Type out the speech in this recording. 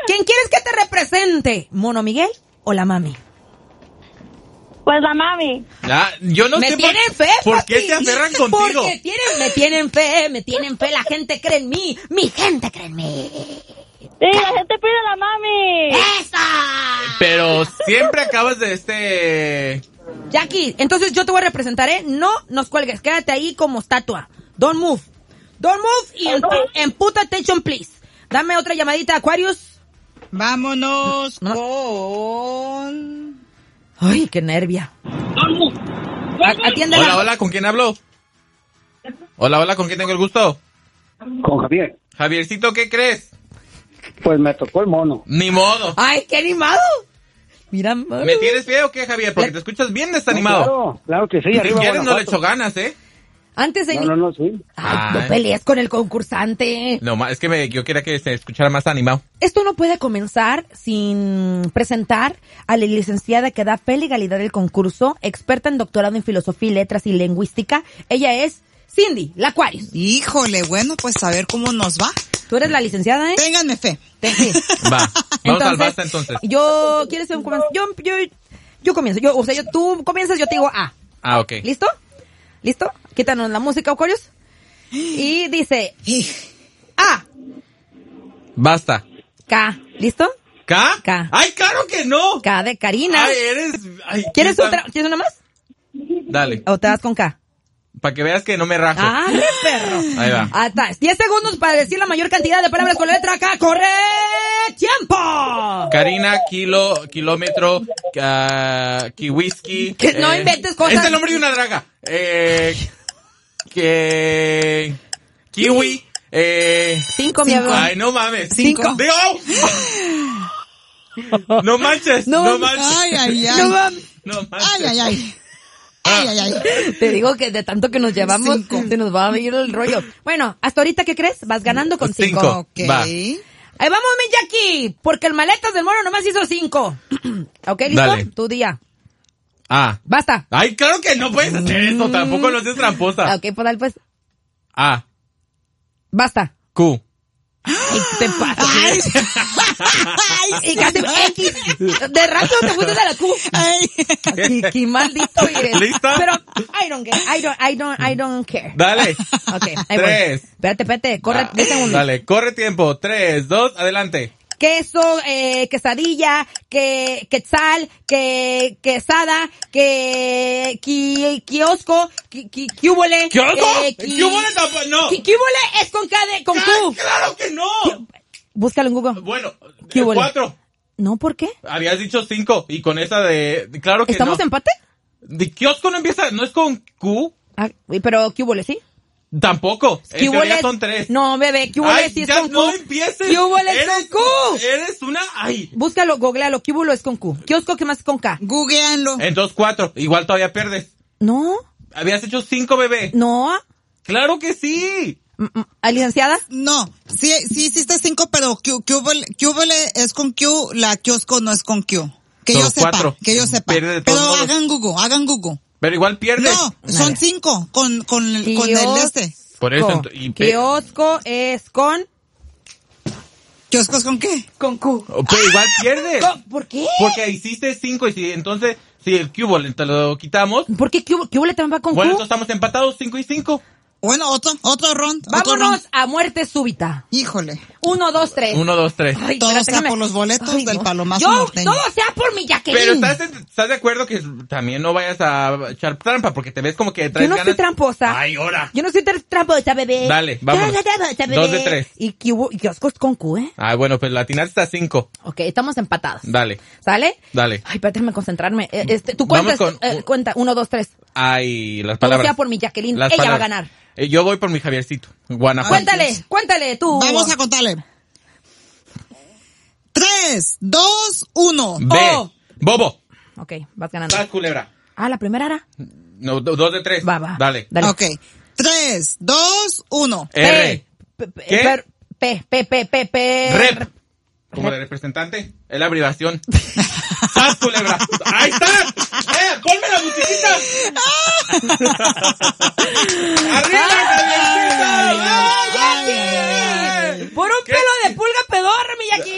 ¿Quién quieres que te represente? ¿Mono Miguel o la mami? Pues la mami. Ya, yo no me sé tienen fe, ¿por qué papi. se aferran contigo? Porque me tienen fe, la gente cree en mí, mi gente cree en mí. Sí, la gente pide a la mami. ¡Esa! Pero siempre acabas de Jackie, entonces yo te voy a representar, ¿eh? No nos cuelgues, quédate ahí como estatua. Don't move y en puta attention, please. Dame otra llamadita, Aquarius. Vámonos No. con... Ay, qué nervia. Atiéndela. Hola, ¿con quién hablo? Hola, ¿con quién tengo el gusto? Con Javier. Javiercito, ¿qué crees? Pues me tocó el mono. Ni modo. Ay, qué animado. Mira, mano. ¿Me tienes feo o qué, Javier? Porque te escuchas bien desanimado. Claro que sí. Si arriba quieres no le Guanajuato. echo ganas, ¿eh? Antes de... No, sí. Ay, no Ay. pelees con el concursante. No, es que yo quería que se escuchara más animado. Esto no puede comenzar sin presentar a la licenciada que da fe y legalidad del concurso, experta en doctorado en filosofía y letras y lingüística. Ella es Cindy, la Aquarius. Híjole, bueno, pues a ver cómo nos va. Tú eres la licenciada, ¿eh? Ténganme fe. Sí. Va, vamos al basta entonces. ¿Quieres ser un comienzo? Yo comienzo. Tú comienzas, yo te digo A. Ah, ok. ¿Listo? Quítanos la música, Aquarius. Y dice A, Basta. K. ¿Listo? ¿K? K. ¡Ay, claro que no! K de Karina. Ay, Ay, ¿Quieres ¿quién otra? ¿Quieres una más? Dale, ¿O te vas con K? para que veas que no me rajo. ¡Ah, perro! Ahí va. Ah, está. 10 segundos para decir la mayor cantidad de palabras con la letra K. ¡Corre! ¡Tiempo! Karina, kilómetro, kiwiski. Que no inventes cosas. Es el nombre de una draga. Kiwi. 5, mi amor. Ay, no mames. 5. ¡Digo! No manches. No manches. Ay. No mames. No manches. Ay. Te digo que de tanto que nos llevamos, 5. se nos va a venir el rollo. Bueno, hasta ahorita, ¿qué crees? Vas ganando con 5. 5. Ok. Va. Ahí vamos, mi Jackie, porque el maletas del mono nomás hizo 5. ¿Ok, listo? Dale. Tu día. A. Basta. Ay, claro que no puedes hacer eso. Tampoco lo haces tramposa. Ok, pues dale, pues. A. Basta. Q. Ay, te pasa. Y casi X. De rato te fuiste a la Q. Qué maldito eres. ¿Lista? Pero I don't care. Dale. Ok, ahí voy. 3. Espérate, corre 10 segundos. Dale, corre tiempo. 3, 2, adelante. Queso, quesadilla, quetzal, quesada, kiosco, kiúbole. ¿Kiosco? ¿Kiúbole tampoco? No. Kiúbole es con Q. ¡Claro que no! Búscalo en Google. Bueno, ¿Kiúbole? 4. No, ¿por qué? Habías dicho 5 y con esa de... Claro que ¿Estamos no. en empate? De kiosco no empieza, no es con Q. Ah, pero kiúbole, ¿sí? Tampoco. En ¿Kiúbole? teoría son 3. No, bebé, kiúbole Ay, sí es ya con Q. no empieces. Kiúbole es con Q. Eres una... Ay. Búscalo, googlealo, kiúbole es con Q. Kiosco, ¿qué más es con K? Googleanlo. Entonces 4. Igual todavía pierdes. No, Habías hecho 5, bebé. no. ¡Claro que sí! ¿Licenciada? No, sí hiciste 5, pero Qbole es con Q, la kiosco no es con Q. Que Son yo sepa, 4. que yo sepa. Pierde de todos Pero modos. hagan Google. Pero igual pierdes. No, son 5 con el este. Por eso. Kiosco es con... ¿Kioscos con qué? Con Q. Pero igual pierdes. ¿Por qué? Porque hiciste 5 y si entonces, si el cubole te lo quitamos, ¿Por qué kiúbole también va con bueno, Q? entonces estamos empatados 5 y 5. Bueno, otro round. Vámonos a muerte súbita. Híjole. 1, 2, 3. 1, 2, 3. Ay, Todo espérate, sea déjame- por los boletos Ay, del no. palomazo norteño. Todo sea por mi Jacqueline. Pero ¿estás de acuerdo que también no vayas a echar trampa? Porque te ves como que Yo traes no ganas. soy tramposa. Ay, ahora. Yo no soy tramposa, bebé. Dale, vámonos. Tramposa, bebé. 2 de 3. Y kioscos con Q, ¿eh? Ah, bueno, pues latinaste a 5. Ok, estamos empatadas. Dale, ¿Sale? dale. Ay, espérate, déjame concentrarme. Tú cuentas, Vamos con- cuenta. 1, 2, 3. Ay, las Todo palabras. sea por mi Jacqueline. Las Ella va a palabras. ganar. Yo voy por mi Javiercito. Guanajuato. Cuéntale, tú. Vamos a contarle. 3, 2, 1. B. Oh. Bobo. Ok, vas ganando. Vas, culebra. Ah, la primera era. No, 2 de 3. Va. Dale. Ok. 3, 2, 1. R. ¿Qué? P. Rep. Como de representante. Es la abreviación. ¡Sas, culebra! ¡Ahí está! ¡Ponme la musiquita! ¡Arriba, Javiercito! Por un pelo de pulga pedorra, mi Jackie.